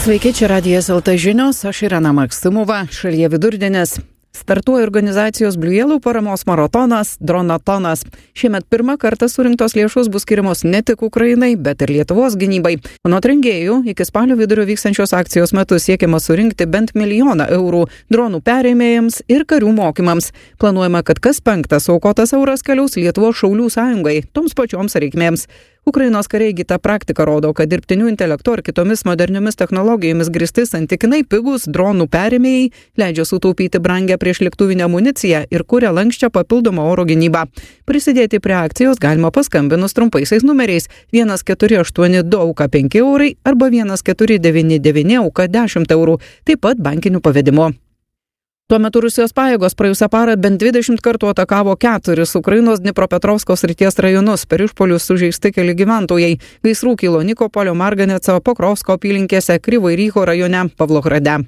Sveiki, čia Radijas LT žinios, aš Irena Maksimova, šalyje vidurdienis. Startuoja organizacijos Blue Yellow paramos maratonas Dronatonas. Šiemet pirmą kartą surinktos lėšos bus skiriamos ne tik Ukrainai, bet ir Lietuvos gynybai. Anot rengėjų, iki spalio vidurio vykstančios akcijos metu siekiama surinkti bent 1 milijoną eurų dronų perėmėjams ir karių mokymams. Planuojama, kad kas 5 aukotas euras keliaus Lietuvos šaulių sąjungai, toms pačioms reikmėms. Ukrainos kariai įgyta praktika rodo, kad dirbtiniu intelektu ir kitomis moderniomis technologijomis grįsti santykinai pigus dronų perėmėjai leidžia sutaupyti brangę priešlėktuvinę amuniciją ir kuria lanksčią papildomą oro gynybą. Prisidėti prie akcijos galima paskambinus trumpaisiais numeriais 1482 auka 5 eurai arba 1499 auka 10 eurų, taip pat bankiniu pavedimu. Tuo metu Rusijos pajėgos praėjusią parą bent 20 kartų atakavo 4 Ukrainos Dnipropetrovsko srities rajonus. Per išpuolius sužeisti keli gyventojai. Gaisrų kilo Nikopolio, Marganeco, Pokrovsko apylinkėse, Kryvo Rycho rajone, Pavlohrade.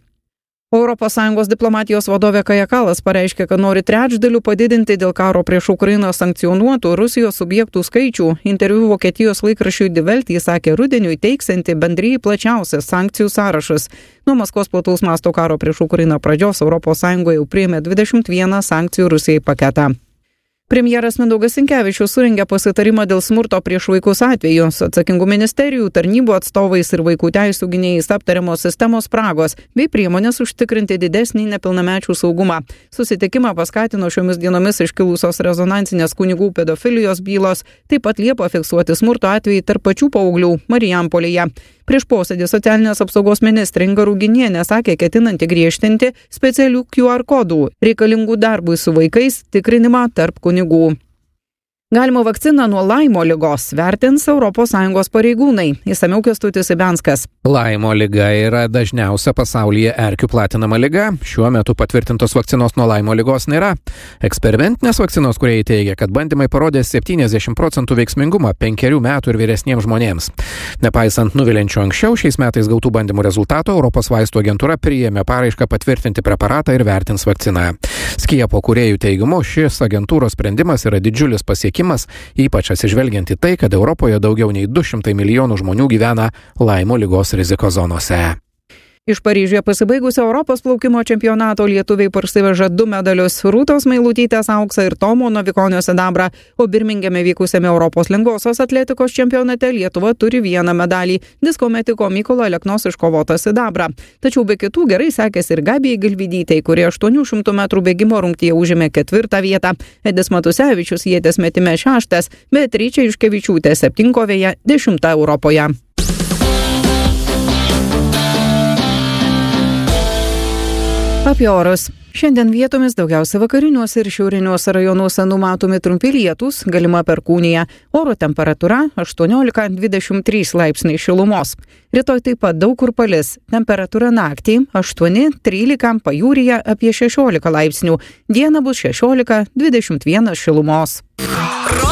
ES diplomatijos vadovė Kaja Kallas pareiškė, kad nori trečdaliu padidinti dėl karo prieš Ukrainą sankcionuotų Rusijos subjektų skaičių. Interviu Vokietijos laikraščiui Die Welt jis sakė rudeniui teiksianti bendrijai plačiausias sankcijų sąrašas. Nuo Maskvos plataus masto karo prieš Ukrainą pradžios ES jau priėmė 21 sankcijų Rusijai paketą. Premjeras Mindaugas Sinkevičius surengė pasitarimą dėl smurto prieš vaikus atveju. Su atsakingų ministerijų, tarnybų atstovais ir vaikų teisių gynėjais aptariamos sistemos spragos bei priemonės užtikrinti didesnį nepilnamečių saugumą. Susitikimą paskatino šiomis dienomis iškilusios rezonansinės kunigų pedofilijos bylos, taip pat Liepą fiksuoti smurto atvejai tarp pačių paauglių Marijampolėje. Prieš posėdį socialinės apsaugos ministrė Inga Ruginienė sakė, ketinanti griežtinti specialių QR kodų reikalingų darbui su vaikais tikrinimą tarp kunigų. Galima vakciną nuo Laimo ligos vertins ES pareigūnai. Išsamiau Kęstutis Ibenskas. Laimo liga yra dažniausia pasaulyje erkių platinama liga. Šiuo metu patvirtintos vakcinos nuo Laimo ligos nėra. Eksperimentinės vakcinos, kurie teigia, kad bandymai parodė 70% veiksmingumą 5 metų ir vyresniems žmonėms. Nepaisant nuviliančių anksčiau šiais metais gautų bandymų rezultatų, Europos vaistų agentūra priėmė paraišką patvirtinti preparatą ir vertins vakciną. Skiepo kūrėjų teigimu, šis agentūros sprendimas yra didžiulis pasiekimas, ypač atsižvelgiant į tai, kad Europoje daugiau nei 200 milijonų žmonių gyvena Laimo ligos rizikos zonose. Iš Paryžiuje pasibaigusio Europos plaukimo čempionato lietuviai parsiveža 2 medalius - Rūtos Meilutytės auksą ir Tomo Novikonio sidabrą, o Birmingeme vykusiame Europos lengvosios atletikos čempionate Lietuva turi 1 medalį - disko metiko Mykolo Aleknos iškovotą sidabrą. Tačiau be kitų gerai sekėsi ir Gabijai Galvydytei, kurie 800 metrų bėgimo rungtyje užėmė 4 vietą, Edis Matusevičius ieties metime 6, Beatričė Juškevičiūtė 7-kovėje 10 Europoje. Apie orus. Šiandien vietomis daugiausia vakariniuose ir šiauriniuose rajonuose numatomi trumpi lietūs, galima perkūnija. Oro temperatūra 18-23 laipsniai šilumos. Rytoj taip pat daug kur palis. Temperatūra naktį 8-13, pajūryje apie 16 laipsnių. Dieną bus 16-21 šilumos.